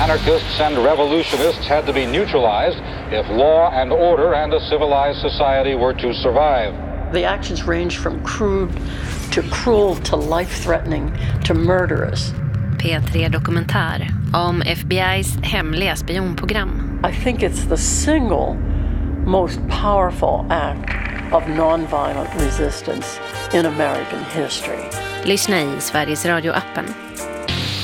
Anarchists and revolutionists had to be neutralized if law and order and a civilized society were to survive. The actions range from crude to cruel to life-threatening to murderous. P3 Dokumentär om FBI:s hemliga spionprogram. I think it's the single most powerful act of nonviolent resistance in American history. Lyssna i Sveriges Radio-appen.